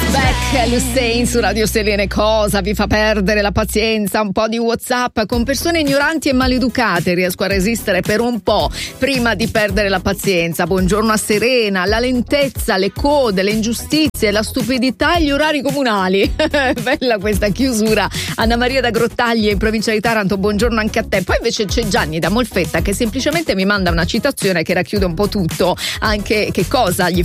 Lustein su Radio Selene. Cosa vi fa perdere la pazienza? Un po' di WhatsApp con persone ignoranti e maleducate. Riesco a resistere per un po' prima di perdere la pazienza. Buongiorno a Serena. La lentezza, le code, le ingiustizie, la stupidità e gli orari comunali. Bella questa chiusura. Anna Maria da Grottaglie in provincia di Taranto, buongiorno anche a te. Poi invece c'è Gianni da Molfetta che semplicemente mi manda una citazione che racchiude un po' tutto, anche che cosa gli